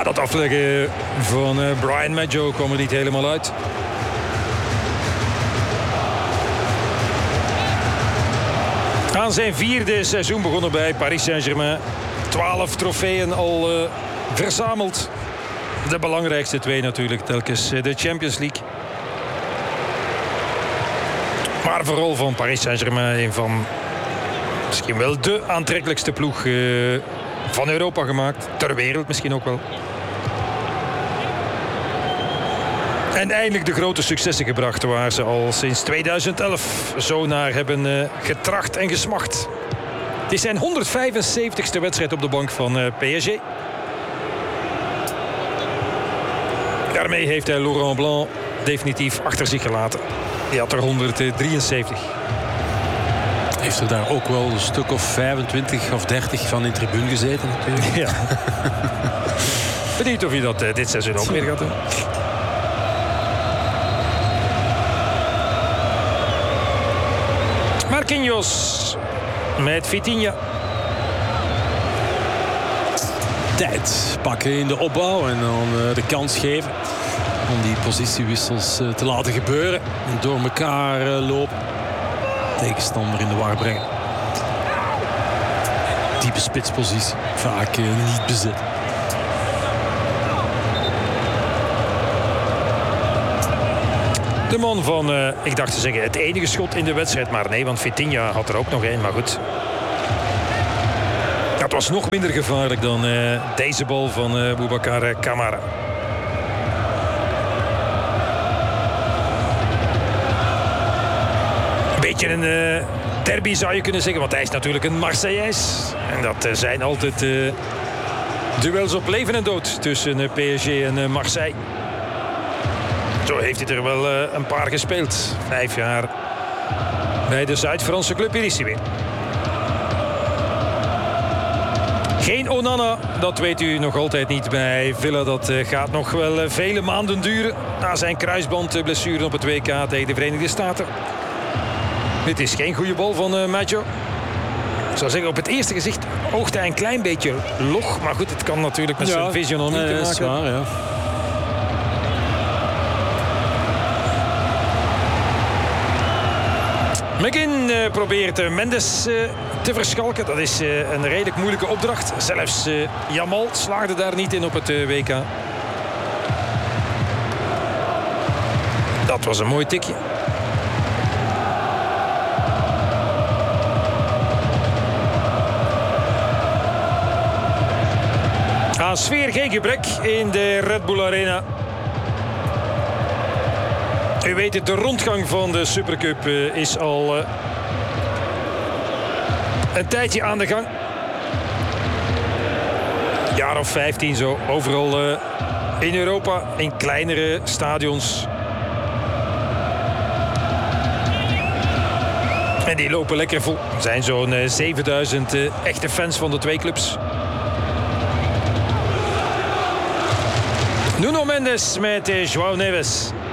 dat afleggen van Brian Maggio kwam er niet helemaal uit. Aan zijn 4e seizoen begonnen bij Paris Saint-Germain. 12 trofeeën al verzameld. De belangrijkste 2 natuurlijk, telkens de Champions League. Maar vooral van Paris Saint-Germain een van misschien wel de aantrekkelijkste ploeg van Europa gemaakt. Ter wereld misschien ook wel. En eindelijk de grote successen gebracht waar ze al sinds 2011 zo naar hebben getracht en gesmacht. Het is zijn 175ste wedstrijd op de bank van PSG. Daarmee heeft hij Laurent Blanc definitief achter zich gelaten. Die had er 173. Heeft er daar ook wel een stuk of 25 of 30 van in de tribune gezeten natuurlijk. Ja. Benieuwd of hij dat dit seizoen ook weer gaat doen. Marquinhos met Vitinha. Tijd pakken in de opbouw en dan de kans geven om die positiewissels te laten gebeuren. En door elkaar lopen. Tegenstander in de war brengen. Diepe spitspositie. Vaak niet bezet. De man van, ik dacht te zeggen, het enige schot in de wedstrijd. Maar nee, want Vitinha had er ook nog één. Maar goed. Dat was nog minder gevaarlijk dan deze bal van Boubacar Kamara. Een beetje een derby zou je kunnen zeggen. Want hij is natuurlijk een Marseillaise. En dat zijn altijd duels op leven en dood tussen PSG en Marseille. Zo heeft hij er wel een paar gespeeld. 5 jaar bij de Zuid-Franse club. Hier is hij weer. Geen Onana, dat weet u nog altijd niet bij Villa. Dat gaat nog wel vele maanden duren. Na zijn kruisbandblessure op het WK tegen de Verenigde Staten. Dit is geen goede bal van Maggio. Ik zou zeggen, op het eerste gezicht oogt hij een klein beetje log. Maar goed, het kan natuurlijk met zijn fysionomie te maken. Is waar, ja. McGinn probeert Mendes te verschalken. Dat is een redelijk moeilijke opdracht. Zelfs Jamal slaagde daar niet in op het WK. Dat was een mooi tikje. Aan sfeer geen gebrek in de Red Bull Arena. U weet het, de rondgang van de Supercup is al een tijdje aan de gang. Een jaar of 15 zo. Overal in Europa, in kleinere stadions. En die lopen lekker vol. Er zijn zo'n 7000 echte fans van de 2 clubs. Nuno Mendes met João Neves.